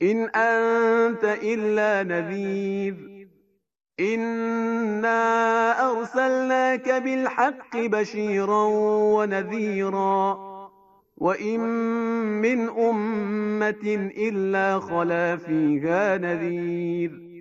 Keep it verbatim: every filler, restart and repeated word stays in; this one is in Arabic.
إن أنت إلا نذير إنا أرسلناك بالحق بشيرا ونذيرا وإن من أمة إلا خلا فيها نذير